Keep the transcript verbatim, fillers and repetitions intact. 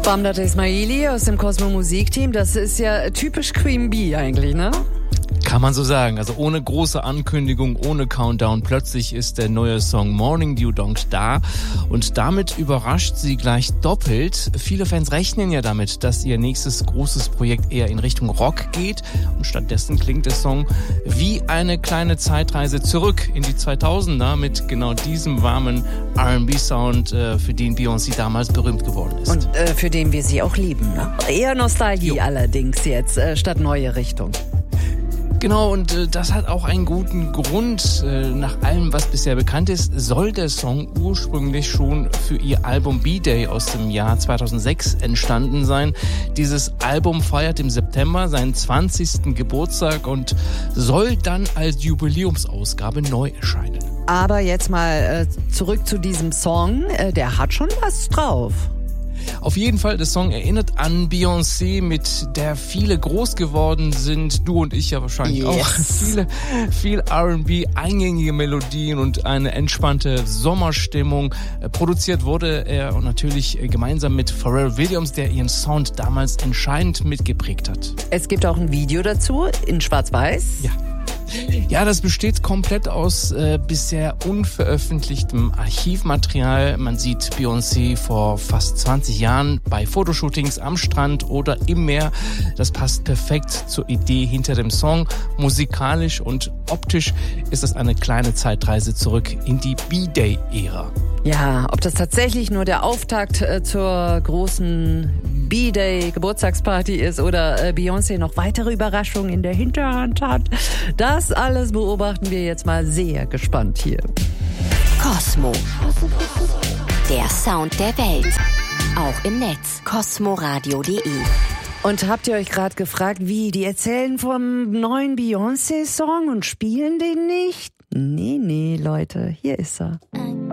Bamdad Ismaili aus dem Cosmo Musikteam, das ist ja typisch Queen Bee eigentlich, ne? Kann man so sagen. Also ohne große Ankündigung, ohne Countdown. Plötzlich ist der neue Song Morning Dew Donk da und damit überrascht sie gleich doppelt. Viele Fans rechnen ja damit, dass ihr nächstes großes Projekt eher in Richtung Rock geht und stattdessen klingt der Song wie eine kleine Zeitreise zurück in die zweitausender mit genau diesem warmen R and B-Sound, für den Beyoncé damals berühmt geworden ist. Und äh, für den wir sie auch lieben, ne? Eher Nostalgie jo. allerdings jetzt, äh, statt neue Richtung. Genau, und äh, das hat auch einen guten Grund. Äh, nach allem, was bisher bekannt ist, soll der Song ursprünglich schon für ihr Album B-Day aus dem Jahr zweitausendsechs entstanden sein. Dieses Album feiert im September seinen zwanzigsten Geburtstag und soll dann als Jubiläumsausgabe neu erscheinen. Aber jetzt mal äh, zurück zu diesem Song. Äh, der hat schon was drauf. Auf jeden Fall, der Song erinnert an Beyoncé, mit der viele groß geworden sind. Du und ich ja wahrscheinlich yes. auch. Viele, viel R and B, eingängige Melodien und eine entspannte Sommerstimmung. Produziert wurde er und natürlich gemeinsam mit Pharrell Williams, der ihren Sound damals entscheidend mitgeprägt hat. Es gibt auch ein Video dazu in Schwarz-Weiß. Ja. Ja, das besteht komplett aus äh, bisher unveröffentlichtem Archivmaterial. Man sieht Beyoncé vor fast zwanzig Jahren bei Fotoshootings am Strand oder im Meer. Das passt perfekt zur Idee hinter dem Song. Musikalisch und optisch ist das eine kleine Zeitreise zurück in die B-Day-Ära. Ja, ob das tatsächlich nur der Auftakt äh, zur großen B-Day-Geburtstagsparty ist oder äh, Beyoncé noch weitere Überraschungen in der Hinterhand hat, das alles beobachten wir jetzt mal sehr gespannt hier. Cosmo. Der Sound der Welt. Auch im Netz. cosmoradio punkt de. Und habt ihr euch gerade gefragt, wie, die erzählen vom neuen Beyoncé-Song und spielen den nicht? Nee, nee, Leute, hier ist er.